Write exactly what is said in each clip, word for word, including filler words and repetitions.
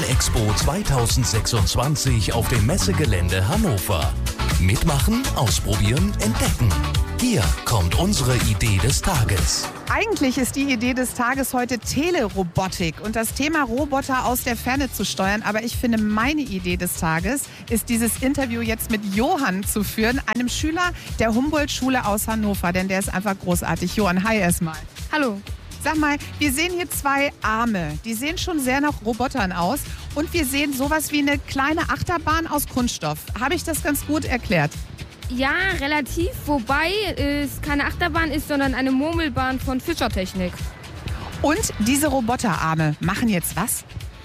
Ideenexpo zweitausendsechsundzwanzig auf dem Messegelände Hannover. Mitmachen, ausprobieren, entdecken. Hier kommt unsere Idee des Tages. Eigentlich ist die Idee des Tages heute Telerobotik und das Thema Roboter aus der Ferne zu steuern. Aber ich finde, meine Idee des Tages ist, dieses Interview jetzt mit Johann zu führen, einem Schüler der Humboldt-Schule aus Hannover. Denn der ist einfach großartig. Johann, hi erstmal. Hallo. Sag mal, wir sehen hier zwei Arme. Die sehen schon sehr nach Robotern aus. Und wir sehen sowas wie eine kleine Achterbahn aus Kunststoff. Habe ich das ganz gut erklärt? Ja, relativ, wobei es keine Achterbahn ist, sondern eine Murmelbahn von Fischertechnik. Und diese Roboterarme machen jetzt was?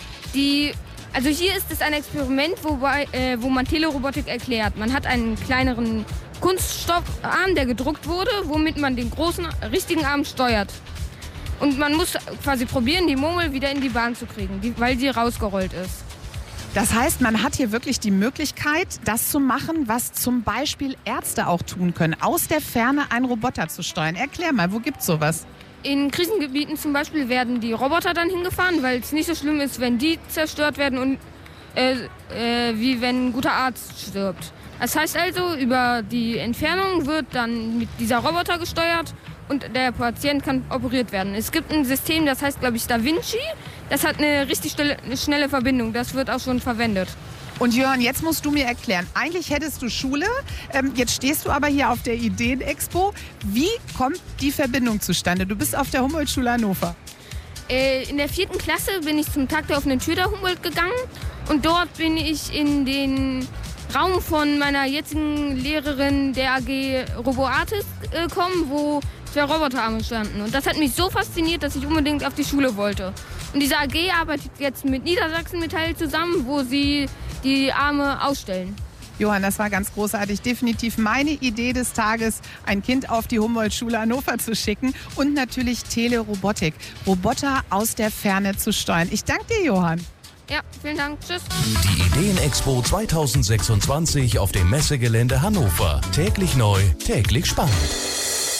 Die, also hier ist es ein Experiment, wobei, äh, wo man Telerobotik erklärt. Man hat einen kleineren Kunststoffarm, der gedruckt wurde, womit man den großen, richtigen Arm steuert. Und man muss quasi probieren, die Murmel wieder in die Bahn zu kriegen, die, weil sie rausgerollt ist. Das heißt, man hat hier wirklich die Möglichkeit, das zu machen, was zum Beispiel Ärzte auch tun können, aus der Ferne einen Roboter zu steuern. Erklär mal, wo gibt's sowas? In Krisengebieten zum Beispiel werden die Roboter dann hingefahren, weil es nicht so schlimm ist, wenn die zerstört werden, und, äh, äh, wie wenn ein guter Arzt stirbt. Das heißt also, über die Entfernung wird dann mit dieser Roboter gesteuert und der Patient kann operiert werden. Es gibt ein System, das heißt, glaube ich, Da Vinci. Das hat eine richtig schnelle, eine schnelle Verbindung. Das wird auch schon verwendet. Und Jörn, jetzt musst du mir erklären, eigentlich hättest du Schule, ähm, jetzt stehst du aber hier auf der Ideenexpo. Wie kommt die Verbindung zustande? Du bist auf der Humboldt-Schule Hannover. Äh, in der vierten Klasse bin ich zum Tag der offenen Tür der Humboldt gegangen. Und dort bin ich in den Raum von meiner jetzigen Lehrerin der A G Roboartis äh, gekommen, wo zwei Roboterarme standen. Und das hat mich so fasziniert, dass ich unbedingt auf die Schule wollte. Und diese A G arbeitet jetzt mit Niedersachsen Metall zusammen, wo sie die Arme ausstellen. Johann, das war ganz großartig. Definitiv meine Idee des Tages, ein Kind auf die Humboldt-Schule Hannover zu schicken und natürlich Telerobotik, Roboter aus der Ferne zu steuern. Ich danke dir, Johann. Ja, vielen Dank. Tschüss. Die Ideenexpo zweitausendsechsundzwanzig auf dem Messegelände Hannover. Täglich neu, täglich spannend.